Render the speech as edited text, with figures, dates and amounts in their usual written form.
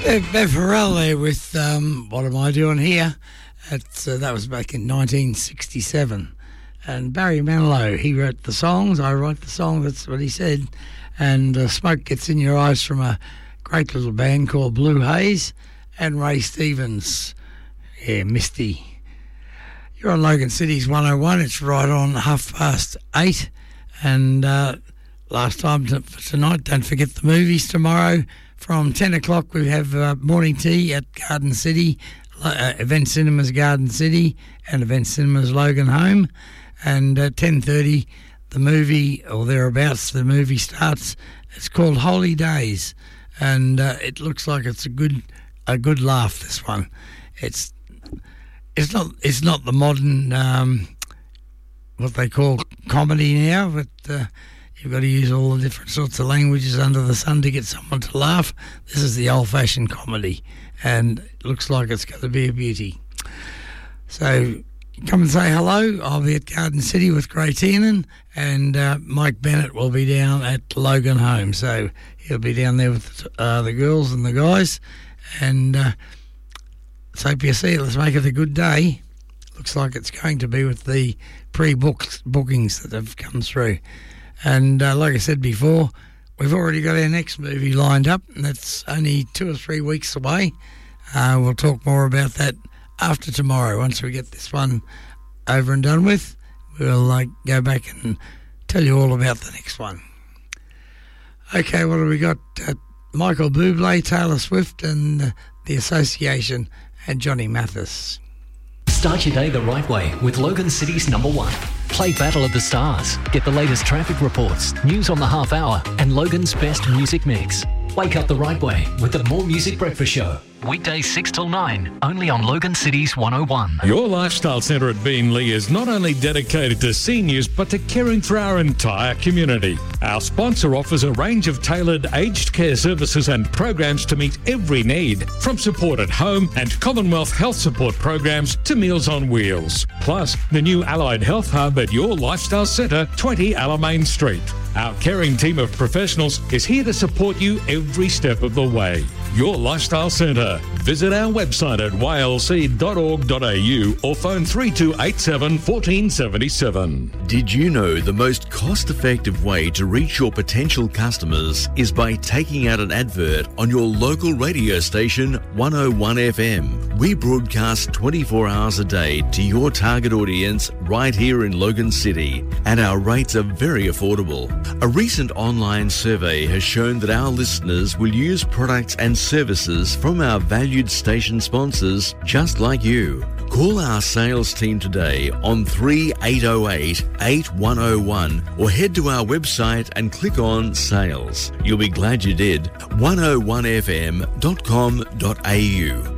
Bev Farrell there with What Am I Doing Here? That was back in 1967. And Barry Manilow, he wrote the songs. I write the song, that's what he said. And Smoke Gets in Your Eyes from a great little band called Blue Haze. And Ray Stevens, Misty. You're on Logan City's 101. It's right on 8:30. And last time for tonight, don't forget the movies tomorrow. From 10 o'clock, we have morning tea at Garden City, Event Cinemas Garden City and Event Cinemas Logan Home. And at 10:30, the movie, or thereabouts, the movie starts. It's called Holy Days, and it looks like it's a good laugh, this one. It's not the modern, what they call comedy now, but... you've got to use all the different sorts of languages under the sun to get someone to laugh. This is the old-fashioned comedy, and it looks like it's going to be a beauty. So come and say hello. I'll be at Garden City with Gray Tiernan, and Mike Bennett will be down at Logan Home. So he'll be down there with the girls and the guys. And so if you see it, let's make it a good day. Looks like it's going to be with the pre-bookings that have come through. And like I said before, we've already got our next movie lined up, and that's only 2 or 3 weeks away. We'll talk more about that after tomorrow. Once we get this one over and done with, we'll go back and tell you all about the next one. Okay, what have we got? Michael Bublé, Taylor Swift, and The Association, and Johnny Mathis. Start your day the right way with Logan City's number one. Play Battle of the Stars. Get the latest traffic reports, news on the half hour, and Logan's best music mix. Wake up the right way with the More Music Breakfast Show. Weekdays 6 till 9, only on Logan City's 101. Your Lifestyle Centre at Beenleigh is not only dedicated to seniors, but to caring for our entire community. Our sponsor offers a range of tailored aged care services and programs to meet every need, from support at home and Commonwealth Health Support programs to Meals on Wheels. Plus, the new Allied Health Hub at Your Lifestyle Centre, 20 Alamein Street. Our caring team of professionals is here to support you every step of the way. Your Lifestyle Centre. Visit our website at ylc.org.au or phone 3287 1477. Did you know the most cost-effective way to reach your potential customers is by taking out an advert on your local radio station 101 FM? We broadcast 24 hours a day to your target audience right here in Logan City, and our rates are very affordable. A recent online survey has shown that our listeners will use products and services from our valued station sponsors just like you. Call our sales team today on 3808 8101 or head to our website and click on Sales. You'll be glad you did. 101fm.com.au.